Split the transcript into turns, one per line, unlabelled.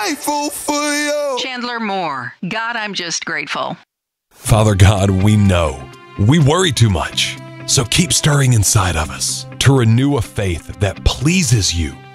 grateful for you.
Chandler Moore. God, I'm just grateful.
Father God, we know we worry too much. So keep stirring inside of us to renew a faith that pleases you